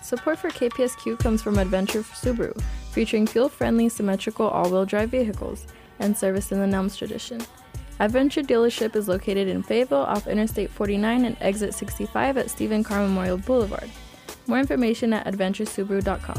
Support for KPSQ comes from Adventure Subaru, featuring fuel-friendly, symmetrical all-wheel drive vehicles and service in the Nelms tradition. Adventure dealership is located in Fayetteville off Interstate 49 and exit 65 at Stephen Carr Memorial Boulevard. More information at adventuresubaru.com.